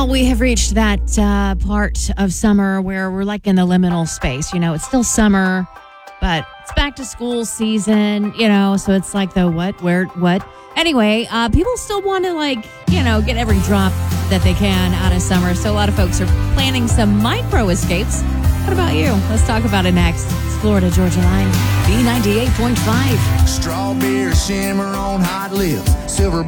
We have reached that part of summer where we're like in the liminal space. It's still summer, but it's back to school season, so it's like the what, where, what. Anyway, people still want to get every drop that they can out of summer. So a lot of folks are planning some micro escapes. What about you? Let's talk about it next. It's Florida Georgia Line, B98.5. Strawberry shimmer on hot lips, silver